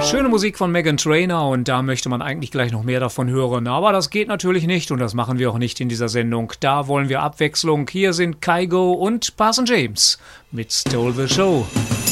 Schöne Musik von Meghan Trainor und da möchte man eigentlich gleich noch mehr davon hören. Aber das geht natürlich nicht und das machen wir auch nicht in dieser Sendung. Da wollen wir Abwechslung. Hier sind Kygo und Parson James mit Stole the Show.